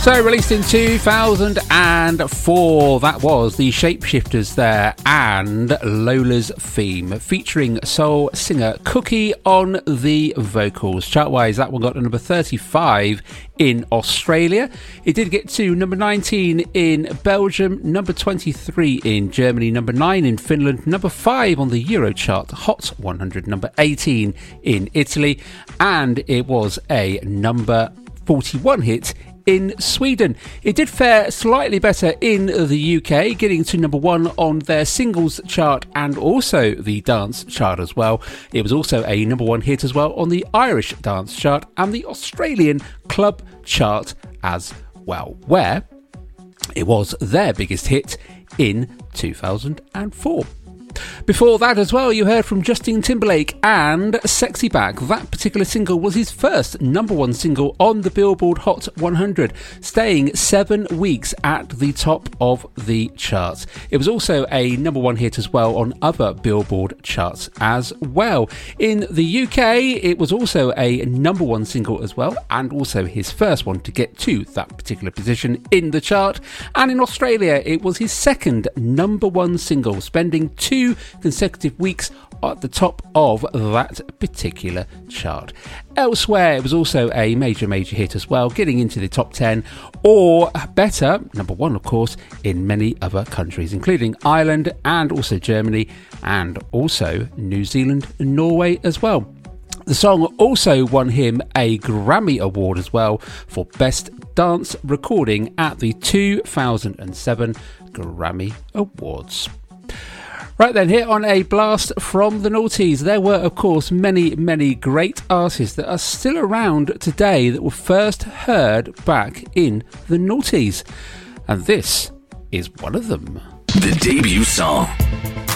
So released in 2004, that was the Shapeshifters there and Lola's Theme, featuring soul singer Cookie on the vocals. Chart-wise, that one got to number 35 in Australia. It did get to number 19 in Belgium, number 23 in Germany, number 9 in Finland, number 5 on the Eurochart Hot 100, number 18 in Italy, and it was a number 41 hit in Sweden. It did fare slightly better in the UK, getting to number 1 on their singles chart and also the dance chart as well. It was also a number 1 hit as well on the Irish dance chart and the Australian club chart as well, where it was their biggest hit in 2004. Before that as well, you heard from Justin Timberlake and Sexy Back. That particular single was his first number 1 single on the Billboard Hot 100, staying 7 weeks at the top of the charts. It was also a number 1 hit as well on other Billboard charts as well. In the UK, it was also a number 1 single as well, and also his first one to get to that particular position in the chart. And in Australia, it was his second number 1 single, spending 2 consecutive weeks at the top of that particular chart. Elsewhere, it was also a major hit as well, getting into the top 10 or better, number 1 of course, in many other countries, including Ireland and also Germany and also New Zealand and Norway as well. The song also won him a Grammy Award as well for Best Dance Recording at the 2007 Grammy Awards. Right then, here on A Blast from the Noughties, there were of course many great artists that are still around today that were first heard back in the noughties, and this is one of them. The debut song.